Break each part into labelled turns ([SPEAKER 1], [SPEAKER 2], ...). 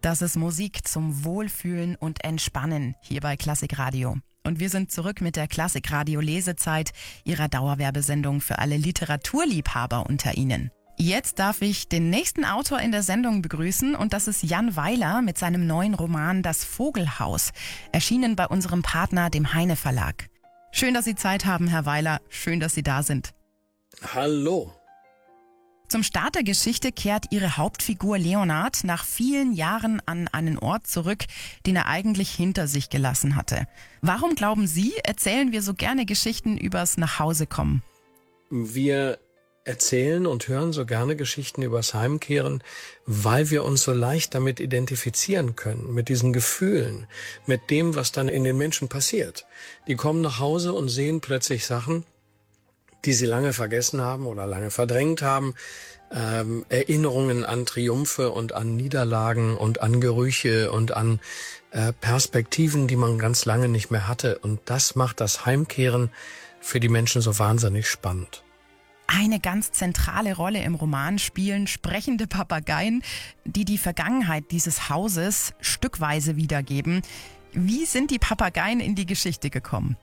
[SPEAKER 1] Das ist Musik zum Wohlfühlen und Entspannen hier bei Klassik Radio. Und wir sind zurück mit der Klassik Radio Lesezeit, ihrer Dauerwerbesendung für alle Literaturliebhaber unter Ihnen. Jetzt darf ich den nächsten Autor in der Sendung begrüßen und das ist Jan Weiler mit seinem neuen Roman Das Vogelhaus, erschienen bei unserem Partner, dem Heine Verlag. Schön, dass Sie Zeit haben, Herr Weiler. Schön, dass Sie da sind.
[SPEAKER 2] Hallo.
[SPEAKER 1] Zum Start der Geschichte kehrt Ihre Hauptfigur Leonard nach vielen Jahren an einen Ort zurück, den er eigentlich hinter sich gelassen hatte. Warum, glauben Sie, erzählen wir so gerne Geschichten übers Nachhausekommen?
[SPEAKER 2] Wir erzählen und hören so gerne Geschichten übers Heimkehren, weil wir uns so leicht damit identifizieren können, mit diesen Gefühlen, mit dem, was dann in den Menschen passiert. Die kommen nach Hause und sehen plötzlich Sachen, die sie lange vergessen haben oder lange verdrängt haben, Erinnerungen an Triumphe und an Niederlagen und an Gerüche und an Perspektiven, die man ganz lange nicht mehr hatte. Und das macht das Heimkehren für die Menschen so wahnsinnig spannend.
[SPEAKER 1] Eine ganz zentrale Rolle im Roman spielen sprechende Papageien, die die Vergangenheit dieses Hauses stückweise wiedergeben. Wie sind die Papageien in die Geschichte gekommen?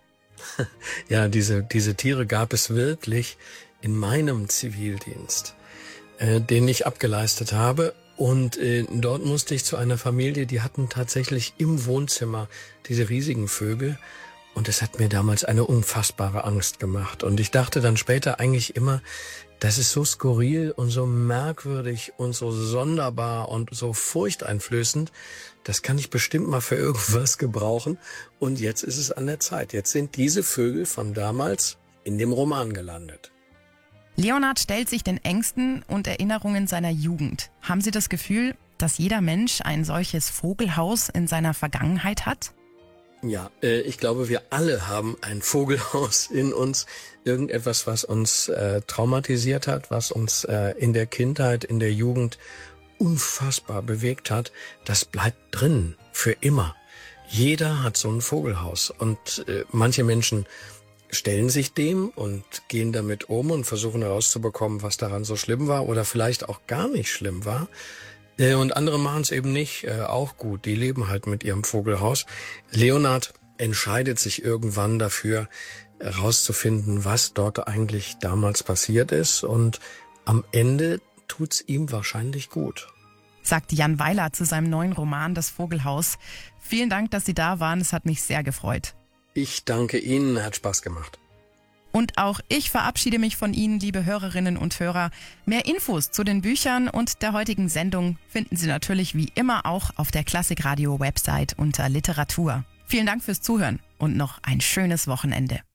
[SPEAKER 2] Ja, diese Tiere gab es wirklich in meinem Zivildienst, den ich abgeleistet habe. Und dort musste ich zu einer Familie, die hatten tatsächlich im Wohnzimmer diese riesigen Vögel. Und es hat mir damals eine unfassbare Angst gemacht. Und ich dachte dann später eigentlich immer, das ist so skurril und so merkwürdig und so sonderbar und so furchteinflößend. Das kann ich bestimmt mal für irgendwas gebrauchen. Und jetzt ist es an der Zeit. Jetzt sind diese Vögel von damals in dem Roman gelandet.
[SPEAKER 1] Leonard stellt sich den Ängsten und Erinnerungen seiner Jugend. Haben Sie das Gefühl, dass jeder Mensch ein solches Vogelhaus in seiner Vergangenheit hat?
[SPEAKER 2] Ja, ich glaube, wir alle haben ein Vogelhaus in uns. Irgendetwas, was uns traumatisiert hat, was uns in der Kindheit, in der Jugend unfassbar bewegt hat. Das bleibt drin, für immer. Jeder hat so ein Vogelhaus. Und manche Menschen stellen sich dem und gehen damit um und versuchen herauszubekommen, was daran so schlimm war oder vielleicht auch gar nicht schlimm war. Und andere machen es eben nicht, auch gut. Die leben halt mit ihrem Vogelhaus. Leonard entscheidet sich irgendwann dafür, herauszufinden, was dort eigentlich damals passiert ist. Und am Ende tut's ihm wahrscheinlich gut.
[SPEAKER 1] Sagt Jan Weiler zu seinem neuen Roman Das Vogelhaus. Vielen Dank, dass Sie da waren. Es hat mich sehr gefreut.
[SPEAKER 2] Ich danke Ihnen, hat Spaß gemacht.
[SPEAKER 1] Und auch ich verabschiede mich von Ihnen, liebe Hörerinnen und Hörer. Mehr Infos zu den Büchern und der heutigen Sendung finden Sie natürlich wie immer auch auf der Klassik Radio Website unter Literatur. Vielen Dank fürs Zuhören und noch ein schönes Wochenende.